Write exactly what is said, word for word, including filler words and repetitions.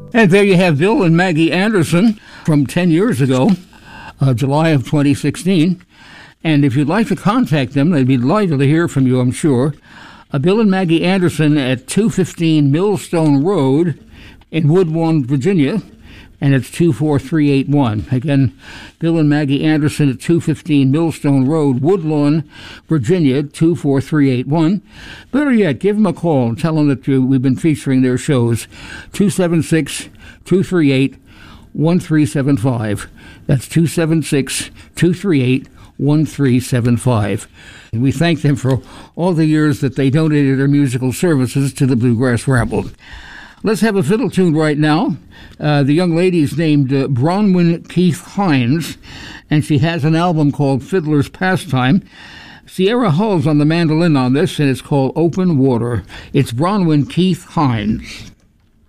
And there you have Bill and Maggie Anderson from ten years ago, uh, July of twenty sixteen. And if you'd like to contact them, they'd be delighted to hear from you, I'm sure. Uh, Bill and Maggie Anderson at two fifteen Millstone Road in Woodlawn, Virginia, and it's two four three eight one. Again, Bill and Maggie Anderson at two fifteen Millstone Road, Woodlawn, Virginia, two four three eight one. Better yet, give them a call and tell them that you, we've been featuring their shows, two seven six, two three eight, one three seven five. That's two seven six, two three eight, one three seven five. And we thank them for all the years that they donated their musical services to the Bluegrass Ramble. Let's have a fiddle tune right now. Uh, the young lady is named uh, Bronwyn Keith Hines, and she has an album called Fiddler's Pastime. Sierra Hull's on the mandolin on this, and it's called Open Water. It's Bronwyn Keith Hines.